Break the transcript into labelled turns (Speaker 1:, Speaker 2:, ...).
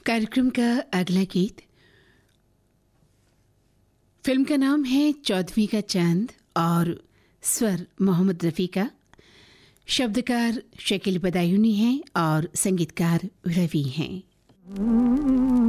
Speaker 1: कार्यक्रम का अगला गीत, फिल्म का नाम है चौदहवीं का चांद और स्वर मोहम्मद रफ़ी का, शब्दकार शकील बदायूनी हैं और संगीतकार रवि हैं।